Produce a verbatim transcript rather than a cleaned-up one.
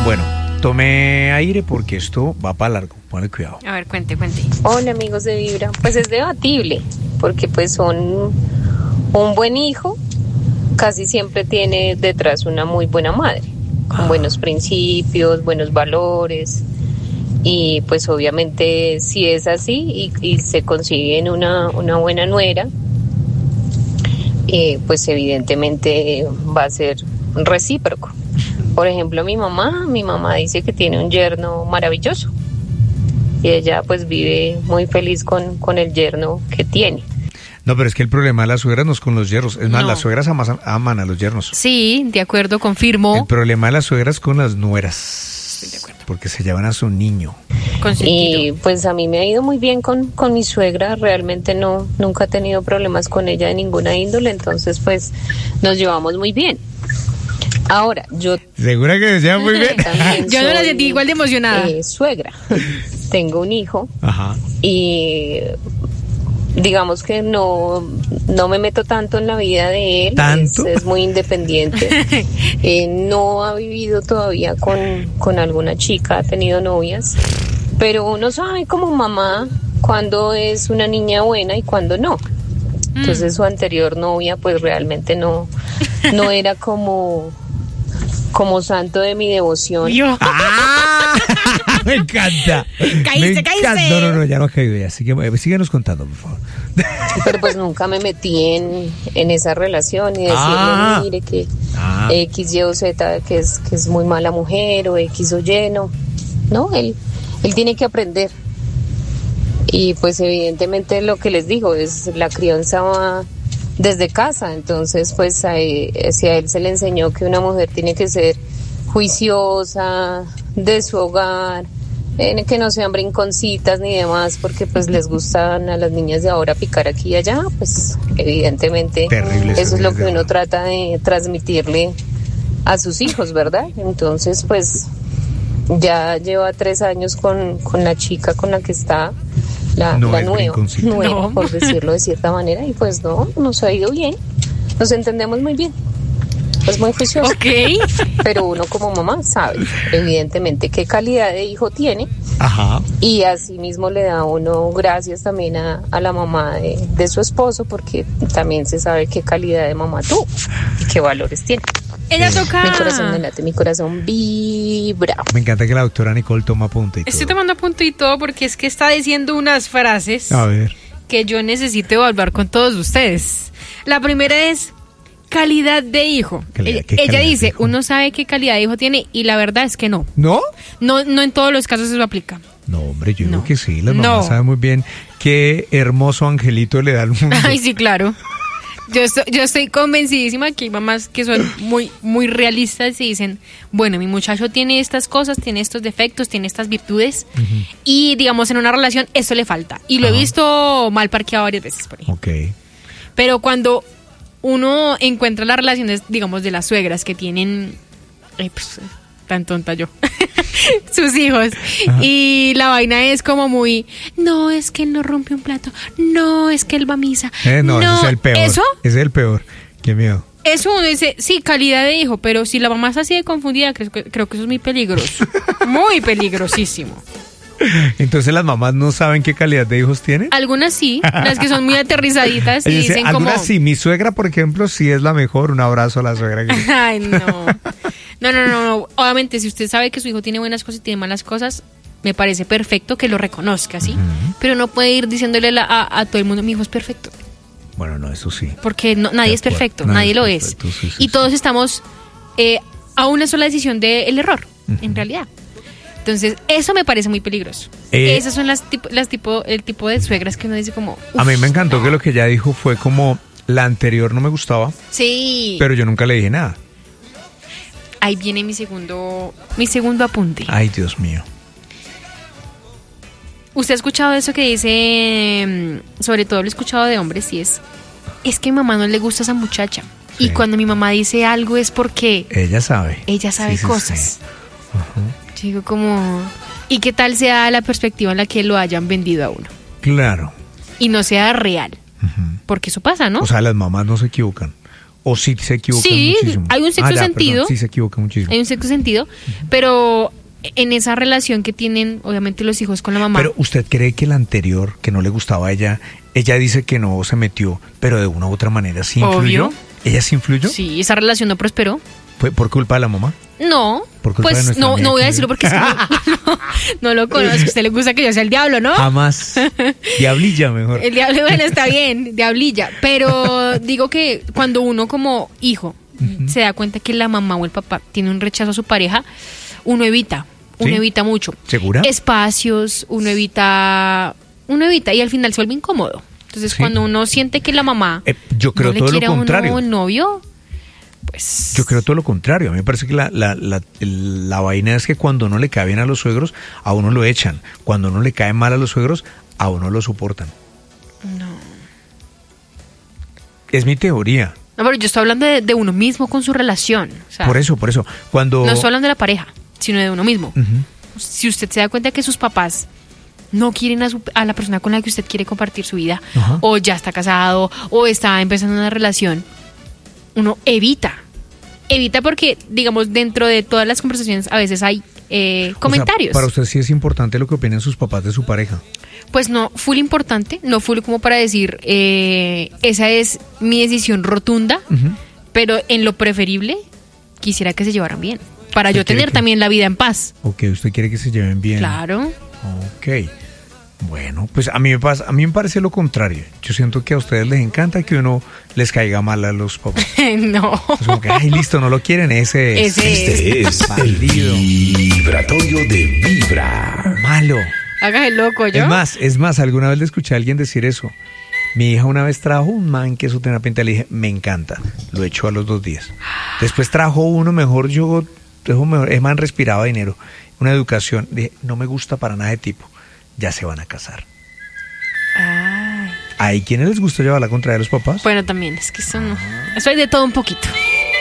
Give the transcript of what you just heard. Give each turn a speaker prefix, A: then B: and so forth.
A: Bueno, tome aire porque esto va para largo. Ponle cuidado.
B: A ver, cuente, cuente.
C: Hola, amigos de Vibra. Pues es debatible, porque pues son un buen hijo, casi siempre tiene detrás una muy buena madre, con ah. buenos principios, buenos valores, y pues obviamente si es así y, y se consiguen una, una buena nuera, eh, pues evidentemente va a ser recíproco. Por ejemplo, mi mamá, mi mamá dice que tiene un yerno maravilloso y ella pues vive muy feliz con, con el yerno que tiene.
A: No, pero es que el problema de las suegras no es con los yernos. Es más, no. Las suegras aman, aman a los yernos.
B: Sí, de acuerdo, confirmo.
A: El problema de las suegras es con las nueras. Estoy de acuerdo. Porque se llevan a su niño.
C: Y pues a mí me ha ido muy bien con, con mi suegra. Realmente no, nunca he tenido problemas con ella de ninguna índole. Entonces pues nos llevamos muy bien. Ahora, yo...
A: ¿Segura que se lleva muy bien?
B: Yo no la sentí igual de emocionada.
C: Eh, suegra. Tengo un hijo.
A: Ajá.
C: Y... digamos que no, no me meto tanto en la vida de él.
A: ¿Tanto?
C: Es, es muy independiente. eh, no ha vivido todavía con, con alguna chica, ha tenido novias, pero uno sabe como mamá cuando es una niña buena y cuando no. Entonces mm. su anterior novia pues realmente no, no era como, como santo de mi devoción.
B: Yo.
A: ¡Ah! Me encanta.
B: Caíste,
A: me
B: caíste.
A: Encanta. No, no, no, ya no ha caído ya. Así que eh, síguenos contando, por favor.
C: Pero pues nunca me metí en, en esa relación y decirle,
A: ah.
C: mire, que
A: ah.
C: X, Y o Z, que es, que es muy mala mujer, o X o Y, no. No, él, él tiene que aprender. Y pues evidentemente lo que les digo es la crianza va desde casa. Entonces pues a él, si a él se le enseñó que una mujer tiene que ser juiciosa de su hogar, eh, que no sean brinconcitas ni demás, porque pues les gustan a las niñas de ahora picar aquí y allá, pues evidentemente
A: terrible,
C: eso es lo que uno trata de transmitirle a sus hijos, ¿verdad? Entonces pues ya lleva tres años con, con la chica con la que está, la,
A: no
C: la nueva, nueva
B: no.
C: por decirlo de cierta manera, y pues no, nos ha ido bien, nos entendemos muy bien. Es muy juicioso.
B: Okay.
C: Pero uno como mamá sabe, evidentemente, qué calidad de hijo tiene.
A: Ajá.
C: Y así mismo le da uno gracias también a, a la mamá de, de su esposo, porque también se sabe qué calidad de mamá tuvo y qué valores tiene.
B: Ella toca.
C: Mi corazón me late, mi corazón vibra.
A: Me encanta que la doctora Nicole toma apunte y todo.
B: Estoy tomando apunte y todo porque es que está diciendo unas frases
A: a ver.
B: que yo necesito evaluar con todos ustedes. La primera es calidad de hijo.
A: Calidad,
B: ella ella dice,
A: hijo?
B: uno sabe qué calidad de hijo tiene y la verdad es que no.
A: ¿No?
B: No, no en todos los casos eso aplica.
A: No, hombre, yo
B: no.
A: digo que sí. Las mamás
B: no.
A: saben muy bien qué hermoso angelito le da al mundo.
B: Ay, sí, claro. Yo estoy, yo estoy convencidísima que hay mamás que son muy, muy realistas y dicen, bueno, mi muchacho tiene estas cosas, tiene estos defectos, tiene estas virtudes, uh-huh. y digamos en una relación eso le falta. Y lo uh-huh. he visto mal parqueado varias veces por ahí.
A: Okay.
B: Pero cuando uno encuentra las relaciones, digamos, de las suegras que tienen, eh, pues, tan tonta yo, sus hijos, ajá. y la vaina es como muy, no, es que él no rompe un plato, no, es que él va a misa.
A: Eh, no, no, ese es el peor.
B: ¿Eso?
A: Ese es el peor. Qué miedo.
B: Eso uno dice, sí, calidad de hijo, pero si la mamá es así de confundida, creo que, creo que eso es muy peligroso. Muy peligrosísimo.
A: Entonces las mamás no saben qué calidad de hijos tienen.
B: Algunas sí, las que son muy aterrizaditas y
A: dice,
B: dicen
A: algunas
B: como...
A: sí, mi suegra por ejemplo sí es la mejor, un abrazo a la suegra. Que...
B: Ay, no. No, no, no, no. Obviamente si usted sabe que su hijo tiene buenas cosas y tiene malas cosas, me parece perfecto que lo reconozca, ¿sí? Uh-huh. Pero no puede ir diciéndole a, a, a todo el mundo, mi hijo es perfecto.
A: Bueno, no, eso sí.
B: Porque no, nadie es perfecto, nadie, nadie es lo perfecto, es. Sí, sí, y todos sí. estamos eh, a una sola decisión del error, uh-huh. en realidad. Entonces, eso me parece muy peligroso. Eh, Esas son las tipo, las tipo, el tipo de suegras que uno dice como...
A: A mí me encantó no. que lo que ella dijo fue como, la anterior no me gustaba.
B: Sí.
A: Pero yo nunca le dije nada.
B: Ahí viene mi segundo, mi segundo apunte.
A: Ay, Dios mío.
B: ¿Usted ha escuchado eso que dice, sobre todo lo he escuchado de hombres, y es, es que a mi mamá no le gusta a esa muchacha. Sí. Y cuando mi mamá dice algo es porque...
A: Ella sabe.
B: Ella sabe sí, cosas. Sí, sí. Uh-huh. Digo como, ¿y qué tal sea la perspectiva en la que lo hayan vendido a uno?
A: Claro.
B: Y no sea real. Uh-huh. Porque eso pasa, ¿no?
A: O sea, las mamás no se equivocan. ¿O sí se equivoca
B: Sí,
A: muchísimo?
B: hay un sexto
A: Ah, ya,
B: sentido.
A: perdón, sí se equivoca muchísimo.
B: Hay un sexto sentido, pero en esa relación que tienen, obviamente, los hijos con la mamá.
A: Pero ¿usted cree que la anterior, que no le gustaba a ella, ella dice que no se metió, pero de una u otra manera sí influyó?
B: Obvio.
A: ¿Ella sí influyó?
B: Sí, esa relación no prosperó.
A: ¿Fue por culpa de la mamá?
B: No,
A: Por culpa de
B: pues
A: nuestra
B: no,
A: amiga
B: no voy a
A: que-
B: decirlo porque es que no, no, no lo conozco. A usted le gusta que yo sea el diablo, ¿no?
A: Jamás. Diablilla mejor.
B: El diablo, bueno, está bien, diablilla. Pero digo que cuando uno como hijo se da cuenta que la mamá o el papá tiene un rechazo a su pareja, uno evita, uno
A: ¿Sí?
B: evita mucho.
A: ¿Segura?
B: Espacios, uno evita, uno evita y al final se vuelve incómodo. Entonces
A: Sí.
B: cuando uno siente que la mamá
A: Eh, yo creo
B: no le
A: todo lo
B: quiere a uno
A: contrario.
B: novio, pues...
A: Yo creo todo lo contrario. A mí me parece que la, la, la, el- la vaina es que cuando uno le cae bien a los suegros, a uno lo echan. Cuando uno le cae mal a los suegros, a uno lo soportan.
B: No.
A: Es mi teoría.
B: No, pero yo estoy hablando de, de uno mismo con su relación. O sea,
A: Por eso, por eso. Cuando...
B: no estoy hablando de la pareja, sino de uno mismo.
A: Ujú.
B: Si usted se da cuenta que sus papás no quieren a, su- a la persona con la que usted quiere compartir su vida,
A: Ajá.
B: o ya está casado, o está empezando una relación, uno evita. Evita porque, digamos, dentro de todas las conversaciones a veces hay eh,
A: O sea,
B: comentarios.
A: para usted sí es importante lo que opinen sus papás de su pareja.
B: Pues no, full importante, no full como para decir, eh, esa es mi decisión rotunda,
A: Ujú.
B: pero en lo preferible quisiera que se llevaran bien, para
A: ¿Usted
B: yo
A: quiere
B: tener
A: que-
B: también la vida en paz.
A: Ok, usted quiere que se lleven bien.
B: Claro.
A: Ok. Bueno, pues a mí me pasa, a mí me parece lo contrario. Yo siento que a ustedes les encanta que uno les caiga mal a los papás.
B: No.
A: Es como que, ay, listo, no lo quieren, ese es.
B: Ese
D: Este es el
A: Bandido.
D: vibratorio de Vibra.
A: Malo.
B: Haga el loco, ¿yo?
A: Es más, es más, alguna vez le escuché a alguien decir eso. Mi hija una vez trajo un man que eso tenía pinta, le dije, me encanta. Lo echó a los dos días. Después trajo uno mejor, yo, dejo mejor, es man respiraba dinero, una educación. Dije, no me gusta para nada de tipo. Ya se van a casar.
B: Ay.
A: ¿Hay quienes les gusta llevar la contraria a los papás?
B: Bueno, también, es que eso no. Eso hay de todo un poquito.